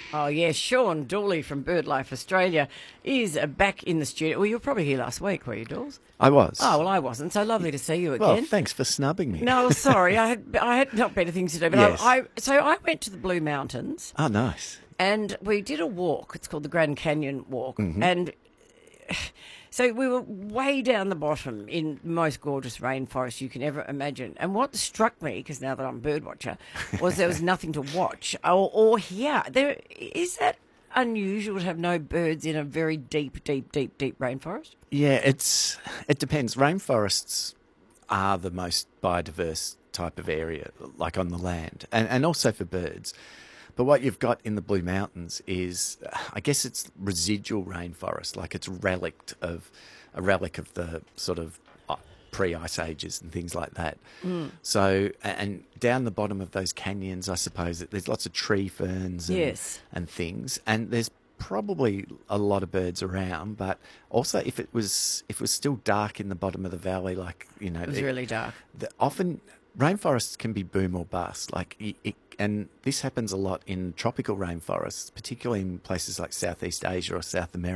Oh, yes, Sean Dooley from BirdLife Australia is back in the studio. Well, you were probably here last week, were you, Dawes? I was. Oh, well, I wasn't, so lovely to see you again. Well, thanks for snubbing me. No, sorry, I had not better things to do. But Yes. I went to the Blue Mountains Oh, nice. and we did a walk. It's called the Grand Canyon Walk. Mm-hmm. And so we were way down the bottom in the most gorgeous rainforest you can ever imagine. And what struck me, because now that I'm a bird watcher, was there was nothing to watch or hear. Is that unusual to have no birds in a very deep, deep, deep, deep rainforest? Yeah, it depends. Rainforests are the most biodiverse type of area, like on the land, and also for birds. But what you've got in the Blue Mountains is, I guess it's residual rainforest, like it's a relic of the sort of pre-ice ages and things like that. So, and down the bottom of those canyons, I suppose, there's lots of tree ferns and, Yes. and things, and there's probably a lot of birds around. But also, if it was still dark in the bottom of the valley, like It was really dark. often rainforests can be boom or bust. And this happens a lot in tropical rainforests, particularly in places like Southeast Asia or South America.